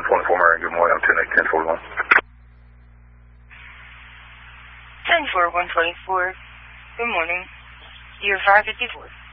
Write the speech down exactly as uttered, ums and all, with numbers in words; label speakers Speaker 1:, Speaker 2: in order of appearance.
Speaker 1: twenty-four Marion, good morning. I'm ten eight ten forty-one.
Speaker 2: ten four one twenty-four. Good morning. You're five fifty-four.